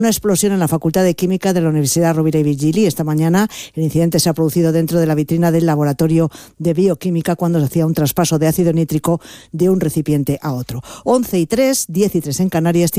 Una explosión en la Facultad de Química de la Universidad Rovira y Virgili. Esta mañana el incidente se ha producido dentro de la vitrina del laboratorio de bioquímica cuando se hacía un traspaso de ácido nítrico de un recipiente a otro. 11:03, 10:03 en Canarias.